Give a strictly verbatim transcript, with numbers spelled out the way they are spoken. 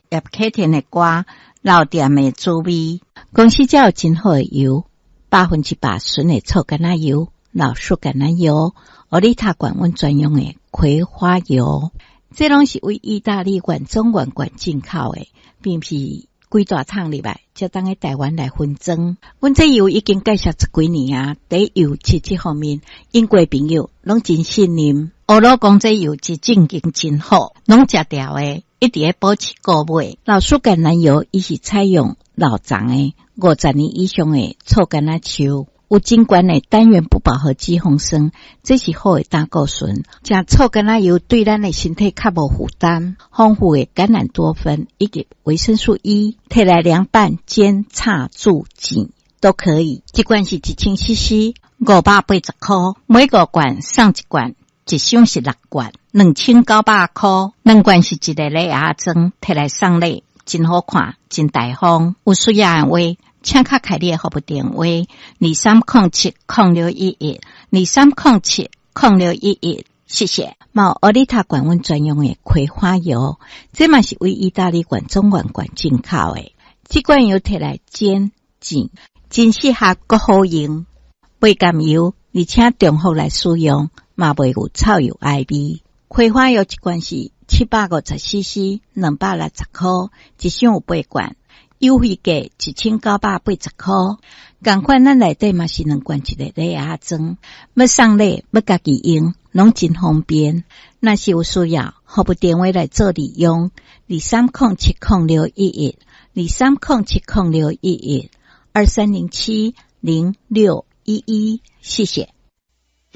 叶启田的歌，老店的滋味。公司才有真好的油，百分之百纯的臭橄榄油、老树橄榄油、欧丽塔管温专用的葵花油，这拢是为意大利原装原罐进口的，并非几大桶入来，才当喺台湾来分装。阮这油已经介绍十几年啊，在油漆这方面，英国朋友拢真信任。欧罗讲这油是正经真好，拢食掉的，一直保持固味。老树橄榄油伊是采用老长的五十年以上的臭橄榄树，有真悬的单元不饱和脂肪酸，这是好的胆固醇。食臭橄榄油对咱的身体较无负担，丰富的橄榄多酚以及维生素 E， 摕来凉拌、煎、炒、煮、煎都可以。一罐是一千 C C， 五百八十块，每个罐送一罐。一箱是六罐，两千九百块。两罐是一个礼盒装，摕来送礼，真好看，真大方。有需要的话，请卡开你的服务电话：二三零七零六一一，二三零七零六一一。谢谢。毛欧丽塔管温专用的葵花油，这嘛是为意大利原装原罐进口的。这罐油摕来煎、煎，真适合国好用，不甘油，而且中好来使用。嘛袂有臭油爱味。葵花油一罐是七百五十 C C， 两百六十块，一箱有八罐，优惠价一千九百八十块。同款咱内底嘛是两罐一个礼盒装，要送礼要家己用，拢真方便。若是有需要，服务电话来做利用：二三零七零六一一，二三零七零六一一，二三零七零六一一。谢谢。